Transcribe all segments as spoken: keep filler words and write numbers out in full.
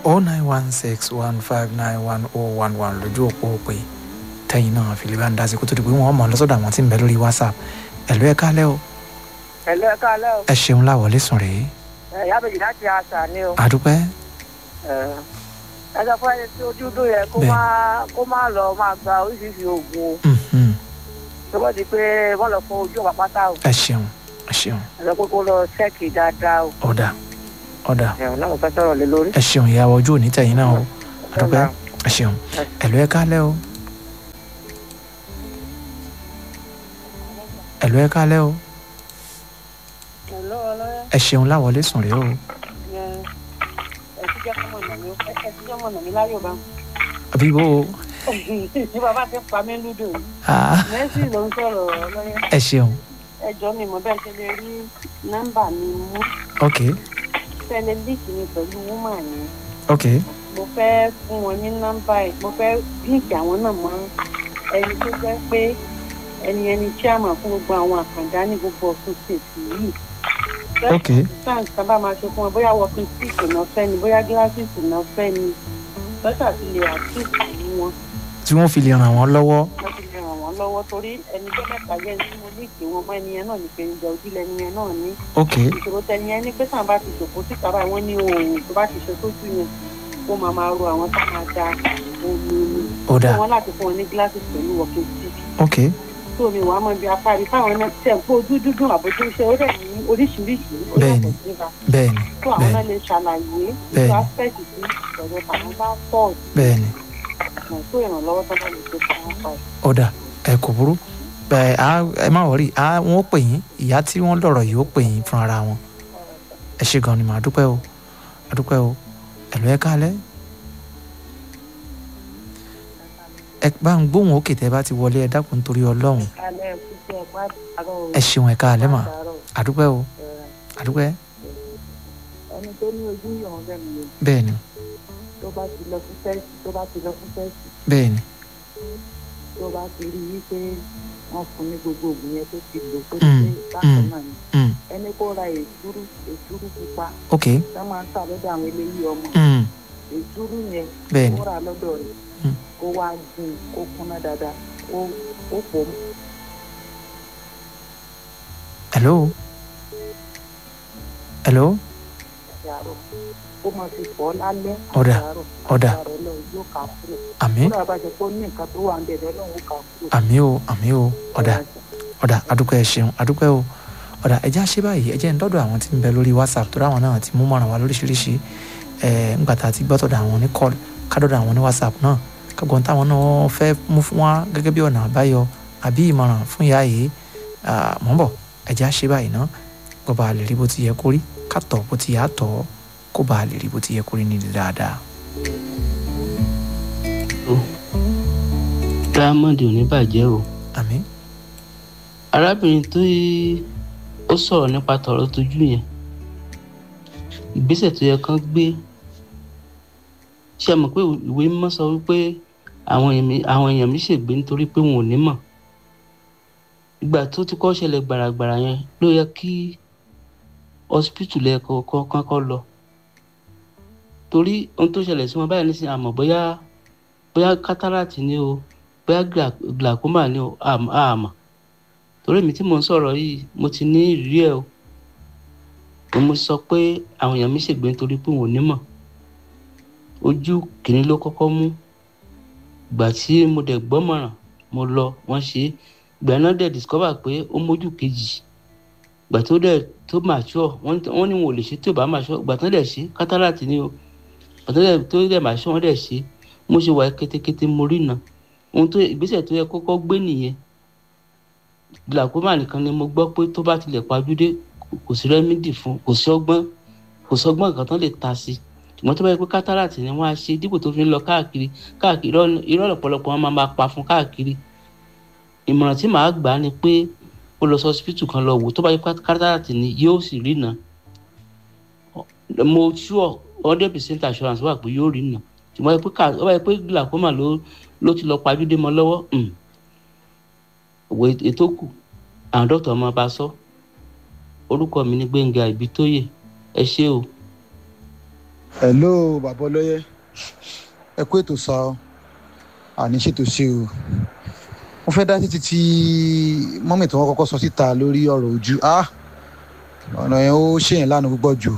oh nine one six one five nine one oh one one lójú òpó òpè tẹ́yìn náà fi lè bá ń dá sí kó tó di pé wọ́n mọ̀ lọ́sọ̀dọ̀ àwọn tí ń bẹ lórí whatsapp ẹ̀lú ẹ̀ kálẹ̀ o. ẹ̀lú ẹ̀ kálẹ̀ o. ẹ ṣeun láwọlé sùn rèé. ẹ̀ yábẹ̀jì láti àṣà ni o. àdúpẹ́. ẹ sọ fún ẹni tí ojú dùn yẹ kó má kó má lọ máa gba oríṣiríṣi oògùn o. tó bá di pé wọ́n lọ fún ojú ọ̀pá pátá o. ẹ ṣeun ẹ ṣeun. ẹ sọ pé kó lọ ṣẹ́ẹ̀kì dáadáa o. ọ̀dà ọ̀dà. ẹ̀hún náà mo fẹ́ sọ̀rọ̀ lé lórí. ẹ ṣeun ìyàwó ojú òní tẹ̀yìn náà o àdúpẹ́ ẹ ṣeun ẹ̀lú ẹ̀ kálẹ̀ o. ẹ̀lú ẹ̀ kálẹ̀ o. ẹ ṣeun láwọlé sùn rèé o. àbí bó o. tí bàbá ti pa mí lúdò yìí. mẹ́sì ló ń sọ̀rọ̀ lọ́yẹ́. ẹ ṣeun. ẹ jọ mi mo bẹ́ẹ̀ ṣe lè rí nọ́mbà mi mú. ok. fẹ́lẹ́ líìkì mi pẹ̀lú wúmà ni. ok. mo fẹ́ fún wọn ní nọ́mbà ẹ̀ mo fẹ́ líìkì àwọn náà mọ́ ẹni tó jẹ́ pé ẹni ẹni chairman fún gbogbo àwọn àkàndá ní gbogbo ọ̀sùn ṣèṣì yìí. ok. sáà sábà máa ṣe fún wọn bóyá walking stick náà fẹ́ ni bóyá glasses náà fẹ́ ni lọ́sà ti lè àtúntò wọn. tí wọ́n fi lè ràn wọ́n lọ́wọ́. wọ́n fi lè ràn wọ́n lọ́wọ́ torí ẹni tó mẹ́ta yẹn tí mo ní ìpè wọn mọ́ ẹni yẹn náà ní pènijà ojúlẹ̀ ẹni yẹn náà ní. ok. ìṣòro tẹni yẹn ní pé sàn bá ti ṣòfò síta báyìí wọ́n ní oòrùn tó bá ti ṣe sójú yẹn ó máa máa ro àwọn tá máa da omi omi. ó dáa. wọ́n láti fún wọn ní gíláàsì pẹ̀lú walking stick. ok. tó mi wàá mọ ibi afárí táwọn náà tẹ̀ ń kó ojú dúdú àbójú iṣẹ́ ó dẹ̀ ní oríṣiríṣi ó yàtọ̀ síra. bẹ́ẹ̀ni tó àwọn náà lè ṣàlàyé ìlú aspect tí ìṣòro tàwọn bá pọ̀ bẹ́ẹ̀ni. tó ìrànlọ́wọ́ tó bá lè ṣe fún wọn pa ẹ̀. ó dà ẹ kò burú ẹ má wọrí wọn ó pè yín ìyá tí wọ́n lọ̀rọ̀ yìí ó pè yín fún ara wọn ẹ ṣe gan ni mà á dúpẹ́ o á dúpẹ́ o ẹ̀lú ẹ kálẹ̀ ẹ bá ń gbóhùn òkè tẹ́ bá ti wọlé ẹ dákun nítorí Ọlọ́run ẹ ṣeun ẹ kálẹ̀ mà á dúpẹ́ o á dúpẹ́. ẹni tó ní ojú yọ̀ọ́ lẹ́nu yẹn. bẹ́ẹ̀ni. tó bá ti lọ fún fẹ́ẹ̀sì tó bá ti lọ fún fẹ́ẹ̀sì. bẹ́ẹ̀ni. tó bá ti rí i pé wọ́n fún ní gbogbo ògùn yẹn tó ti lò tó ti dé bákan náà ni. ẹni kó ra èsúrú èsúrú pupa. ok. tó máa ń tà lọ́dọ̀ àwọn eléyìí ọmọ. èsúrú yẹn. bẹ́ẹ̀ni. kó ra lọ́dọ̀ rẹ̀. kó wá dín kó kúnná dáadáa kó kó pò mọ́. hello. hello. ó máa fi fọ́ lálẹ́ ọ̀dà ọ̀dà àmín àmín o àmín o ọ̀dà ọ̀dà adúpẹ́ ẹ ṣeun adúpẹ́ o ọ̀dà ẹjẹ́ àṣẹ báyìí ẹjẹ́ ń dọ́dọ̀ àwọn tí ń bẹ lórí whatsapp tó dáwọn náà ti mú mọ̀ràn wá lóríṣiríṣi ẹ̀ ńgbà tá a ti gbọ́tọ̀dọ̀ àwọn ní call kádọ́dọ̀ àwọn ní whatsapp náà kágbọ́n táwọn náà fẹ́ mú fún wa gẹ́gẹ́ bí ọ̀nà àbáyọ àbí ìmọ̀ràn fún ìyá yìí mọ̀ ń bọ̀ ẹjẹ́ àṣẹ báyìí náà gbọ́ba lè rí bó ti yẹ kó rí kátọ̀ bó ti yà á tọ̀ ọ́ kó bá a lè rí bó ti yẹ kó rí ní dáadáa. Diamond ò ní bàjẹ́ o. àmín. arábìnrin tó ó sọ̀rọ̀ nípa tọ̀rọ̀ tójú yẹn ìgbésẹ̀ tó yẹ kán gbé ṣe mọ̀ pé ìwé mímọ́ sọ wípé àwọn èèyàn mi ṣègbé nítorí pé wọn ò ní mọ̀ ìgbà tó ti kọ́ ṣẹlẹ̀ gbàràgbàrà yẹn ló yẹ kí hospital lẹ́ẹ̀kọ́ kọ́kọ́ lọ torí ohun tó ṣẹlẹ̀ sí wọn báyìí nísìnyí àmọ́ bóyá bóyá cataract ni o bóyá glaucoma ni o àmọ́ torí èmi tí mò ń sọ̀rọ̀ yìí mo ti ní ìrírí ẹ̀ o mo sọ pé àwọn èèyàn mi ṣègbè nítorí pé wọn ò ní mọ̀ ojú kìíní ló kọ́kọ́ mú ìgbà tí mo dẹ̀ gbọ́mọ̀ràn mo lọ wọ́n ṣe é ìgbà náà dẹ̀ discover pé ó mójú kejì ìgbà tó dẹ̀ tó mature wọ́n ní wọn ò lè ṣe tí ò bá mature ìgbà tó dẹ̀ ṣe cataract ni o ìgbà tó dẹ̀ mature wọ́n dẹ̀ ṣe mo ṣe wà kétékété mo rí iná ohun tó ìgbésẹ̀ tó yẹ kọ́kọ́ gbé nìyẹn glaucoma nìkan ni mo gbọ́ pé tó bá tilẹ̀ pajúdé kò sí rẹ́mídì fún kò sí ọgbọ́n kò sí ọgbọ́n nǹkan tán lè ta sí ṣùgbọ́n tó bá yẹ pé cataract ni wọ́n á ṣe dípò tó fi ń lọ káàkiri káàkiri irọ́ ọ̀pọ̀lọpọ̀ wọn máa máa pa fún káàkiri ìmọ̀ràn tí màá gbà á ni pé ó lọ sí hospital kan lọ wò tó bá yẹ cataract ni yóò sì rí iná mo sure hundred percent assurance wà pé yóò rí iná ṣùgbọ́n ó bá yẹ pé glaucoma ló ló ti lọ pajúdé mọ́ lọ́wọ́ òwe ètò kù àwọn dókítà ọmọ bá sọ orúkọ mi ní Gbénga Ìbítóyè ẹ ṣé o. hello bàbá ọlọ́yẹ ẹ kú ètò sá ọ àní ṣètò ṣe o mo fẹ́ dá títí tí mọ́mì tí wọ́n kọ́kọ́ sọ síta lórí ọ̀rọ̀ ojú ah ọ̀nà yẹn ó ṣèyàn lánàá púpọ̀ jù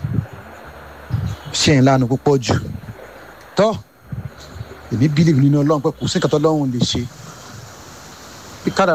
ṣèyàn lánàá púpọ̀ jù tọ́ èmi bílíìfù nínú ọlọ́run pé kò sí nǹkan tó ọlọ́run lè ṣe bí kádà